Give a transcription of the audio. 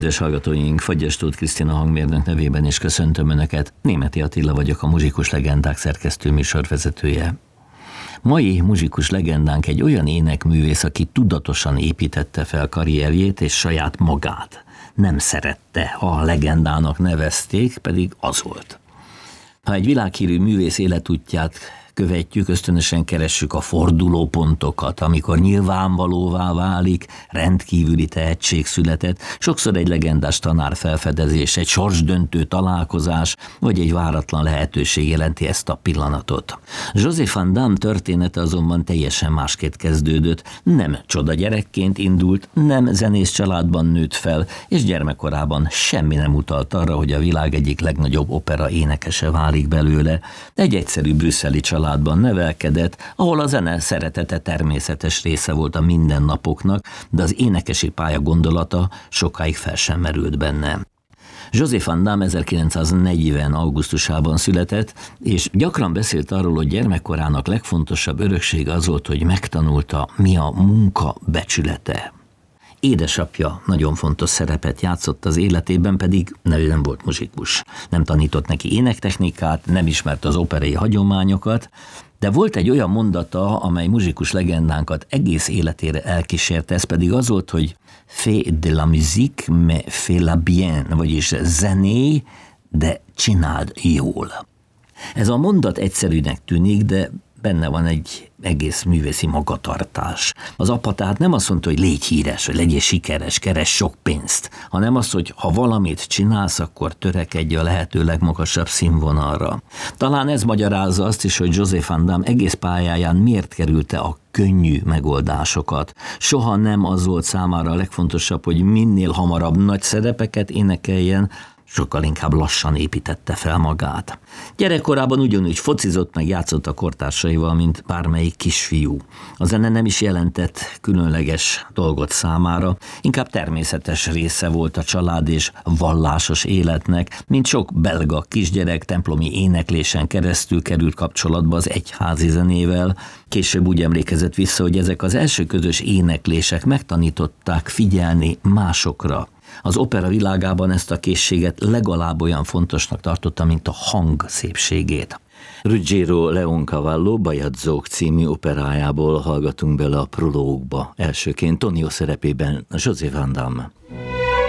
Kedves hallgatóink, Fagyas Tóth Krisztina hangmérnök nevében is köszöntöm Önöket. Németi Attila vagyok, a Muzsikus Legendák szerkesztő műsorvezetője. Mai muzsikus legendánk egy olyan énekművész, aki tudatosan építette fel karrierjét és saját magát. Nem szerette, ha a legendának nevezték, pedig az volt. Ha egy világhírű művész életútját követjük, ösztönösen keressük a fordulópontokat, amikor nyilvánvalóvá válik, rendkívüli tehetség született, sokszor egy legendás tanár felfedezés, egy sorsdöntő találkozás, vagy egy váratlan lehetőség jelenti ezt a pillanatot. José Van Damme története azonban teljesen másként kezdődött, nem csoda gyerekként indult, nem zenész családban nőtt fel, és gyermekkorában semmi nem utalt arra, hogy a világ egyik legnagyobb opera énekese válik belőle. Egy egyszerű brüsszeli családban nevelkedett, ahol a zene szeretete természetes része volt a mindennapoknak, de az énekesi pálya gondolata sokáig fel sem merült benne. José Van Damme 1940. augusztusában született, és gyakran beszélt arról, hogy gyermekkorának legfontosabb öröksége az volt, hogy megtanulta, mi a munka becsülete. Édesapja nagyon fontos szerepet játszott az életében, pedig nem volt muzsikus. Nem tanított neki énektechnikát, nem ismert az operai hagyományokat, de volt egy olyan mondata, amely muzsikus legendánkat egész életére elkísérte, ez pedig az volt, hogy fais de la musique, mais fais-la bien, vagyis zené, de csináld jól. Ez a mondat egyszerűnek tűnik, de benne van egy egész művészi magatartás. Az apa tehát nem azt mondta, hogy légy híres, vagy legyél sikeres, keres sok pénzt, hanem azt, hogy ha valamit csinálsz, akkor törekedj a lehető legmagasabb színvonalra. Talán ez magyarázza azt is, hogy José Van Damme egész pályáján miért kerülte a könnyű megoldásokat. Soha nem az volt számára a legfontosabb, hogy minél hamarabb nagy szerepeket énekeljen, sokkal inkább lassan építette fel magát. Gyerekkorában ugyanúgy focizott meg játszott a kortársaival, mint bármelyik kisfiú. A zene nem is jelentett különleges dolgot számára, inkább természetes része volt a család és vallásos életnek, mint sok belga kisgyerek templomi éneklésen keresztül került kapcsolatba az egyházi zenével. Később úgy emlékezett vissza, hogy ezek az első közös éneklések megtanították figyelni másokra. Az opera világában ezt a készséget legalább olyan fontosnak tartotta, mint a hang szépségét. Ruggiero Leoncavallo Bajadzók című operájából hallgatunk bele a prológba. Elsőként Tonio szerepében José Van Damme.